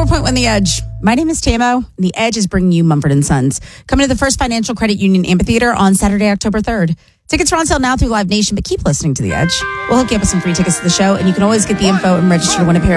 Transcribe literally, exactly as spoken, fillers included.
Four Point One The Edge. My name is Tamo, and The Edge is bringing you Mumford and Sons. Coming to the First Financial Credit Union Amphitheater on Saturday, October third. Tickets are on sale now through Live Nation, but keep listening to The Edge. We'll hook you up with some free tickets to the show, and you can always get the info and register to win a pair